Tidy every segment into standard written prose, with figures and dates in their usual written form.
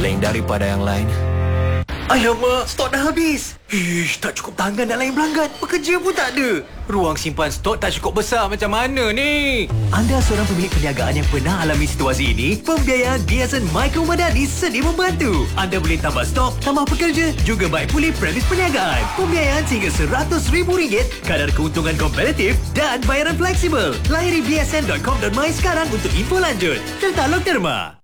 lain daripada yang lain. Alamak, stok dah habis. Ish, tak cukup tangan nak layan pelanggan. Pekerja pun tak ada. Ruang simpan stok tak cukup besar, macam mana ni? Anda seorang pemilik perniagaan yang pernah alami situasi ini? Pembiayaan BSN Micro Madani sedia membantu. Anda boleh tambah stok, tambah pekerja, juga baik pulih premis perniagaan. Pembiayaan hingga RM100,000, kadar keuntungan kompetitif dan bayaran fleksibel. Layari bsn.com.my sekarang untuk info lanjut. Tertaluk Derma.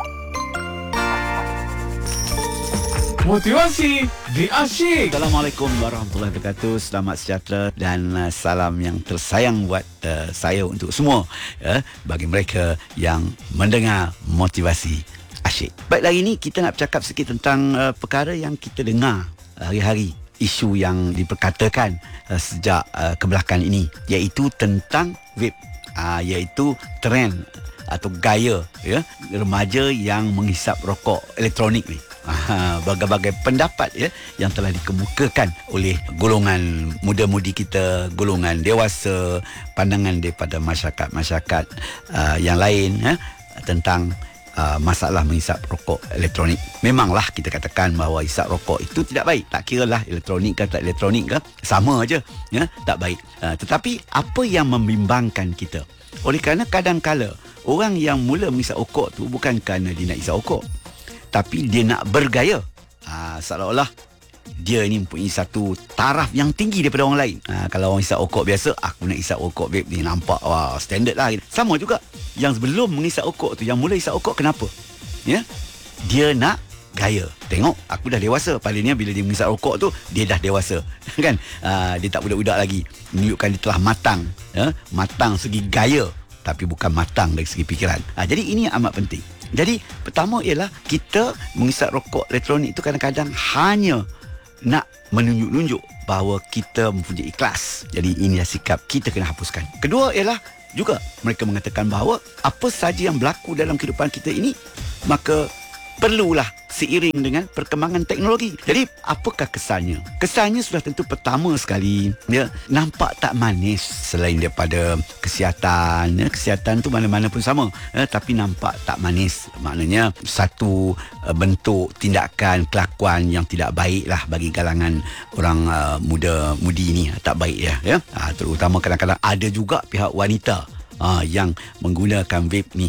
Motivasi di Asyik. Assalamualaikum warahmatullahi wabarakatuh. Selamat sejahtera dan salam yang tersayang buat saya untuk semua, bagi mereka yang mendengar Motivasi Asyik. Baik, hari ini kita nak bercakap sikit tentang perkara yang kita dengar hari-hari, isu yang diperkatakan sejak kebelakangan ini, iaitu tentang vape, iaitu trend atau gaya remaja yang menghisap rokok elektronik ni. Berbagai pendapat yang telah dikemukakan oleh golongan muda-mudi kita, golongan dewasa, pandangan daripada masyarakat yang lain tentang masalah menghisap rokok elektronik. Memanglah kita katakan bahawa hisap rokok itu tidak baik. Tak kiralah elektronik ke tak elektronik ke, sama aja, tak baik. Tetapi apa yang membimbangkan kita? Oleh kerana kadang-kala orang yang mula menghisap rokok tu bukan kerana dia nak hisap rokok, tapi dia nak bergaya. Seolah-olah dia ni mempunyai satu taraf yang tinggi daripada orang lain. Kalau orang hisap rokok biasa, aku nak hisap rokok vape ni, nampak wah standard lah. Sama juga yang sebelum menghisap rokok tu, yang mula hisap rokok, kenapa? Dia nak gaya. Tengok, aku dah dewasa. Palingnya bila dia menghisap rokok tu, dia dah dewasa. Kan? Dia tak budak-budak lagi. Menunjukkan dia telah matang. Matang segi gaya, tapi bukan matang dari segi fikiran. Jadi ini yang amat penting. Jadi pertama ialah kita menghisap rokok elektronik itu kadang-kadang hanya nak menunjuk-nunjuk bahawa kita mempunyai ikhlas. Jadi inilah sikap kita kena hapuskan. Kedua ialah juga mereka mengatakan bahawa apa saja yang berlaku dalam kehidupan kita ini, maka perlulah seiring dengan perkembangan teknologi. Jadi apakah kesannya? Kesannya sudah tentu pertama sekali, nampak tak manis selain daripada kesihatan. Kesihatan tu mana-mana pun sama, tapi nampak tak manis. Maknanya satu bentuk tindakan, kelakuan yang tidak baik lah bagi kalangan orang muda-mudi ini. Tak baik ya. Terutama kadang-kadang ada juga pihak wanita yang menggunakan vape ni